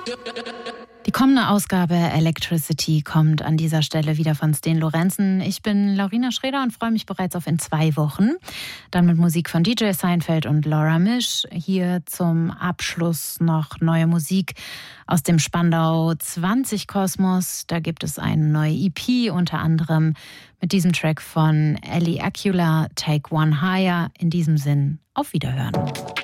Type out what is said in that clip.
Die kommende Ausgabe Electricity kommt an dieser Stelle wieder von Sten Lorenzen. Ich bin Laurina Schreder und freue mich bereits auf in 2 Wochen. Dann mit Musik von DJ Seinfeld und Laura Misch. Hier zum Abschluss noch neue Musik aus dem Spandau 20 Kosmos. Da gibt es eine neue EP, unter anderem mit diesem Track von Ellie Acula, Take One Higher. In diesem Sinn, auf Wiederhören.